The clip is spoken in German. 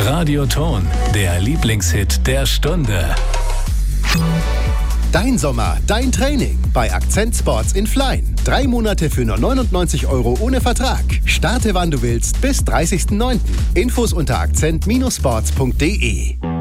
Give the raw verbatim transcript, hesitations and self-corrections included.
Radioton, der Lieblingshit der Stunde. Dein Sommer, dein Training bei Akzent Sports in Flein. Drei Monate für nur neunundneunzig Euro ohne Vertrag. Starte wann du willst bis dreißigsten neunten Infos unter akzent Bindestrich sports punkt de.